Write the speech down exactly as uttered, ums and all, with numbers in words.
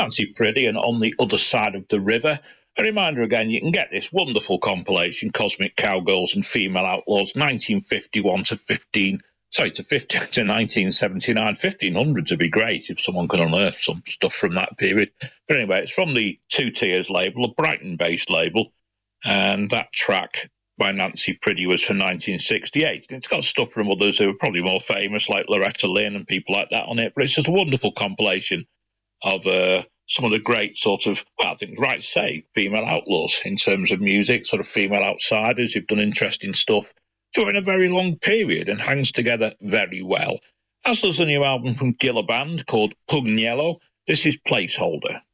Nancy Priddy and On the Other Side of the River. A reminder again, you can get this wonderful compilation, Cosmic Cowgirls and Female Outlaws, nineteen fifty-one to fifteen, sorry, to fifty to nineteen seventy-nine. fifteen hundreds would be great if someone could unearth some stuff from that period. But anyway, it's from the Two Tiers label, a Brighton-based label, and that track by Nancy Priddy was from nineteen sixty-eight. It's got stuff from others who are probably more famous, like Loretta Lynn and people like that on it, but it's just a wonderful compilation of uh, some of the great sort of, well, I think right to say, female outlaws in terms of music, sort of female outsiders who've done interesting stuff during a very long period and hangs together very well. As does a new album from Gilla Band called Pugnello. This is Placeholder.